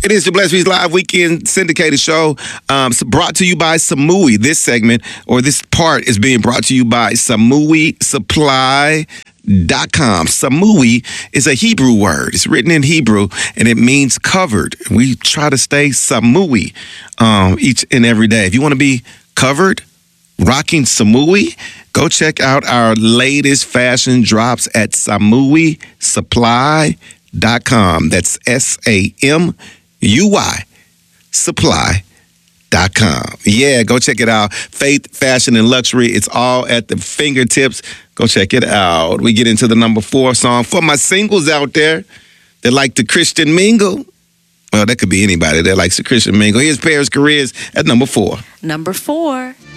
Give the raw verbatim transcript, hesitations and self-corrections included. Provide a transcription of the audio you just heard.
It is the Blessed Beats Live Weekend syndicated show, um, brought to you by Samui. This segment, or this part, is being brought to you by Samui Supply dot com. Samui is a Hebrew word. It's written in Hebrew, and it means covered. We try to stay Samui um, each and every day. If you want to be covered, rocking Samui, go check out our latest fashion drops at Samui Supply dot com. That's S A M U Y Supply dot com. Yeah, go check it out. Faith, fashion, and luxury. It's all at the fingertips. Go check it out. We get into the number four song for my singles out there that like the Christian mingle. Well, that could be anybody that likes the Christian mingle. Here's Paris Careers at number four. Number four.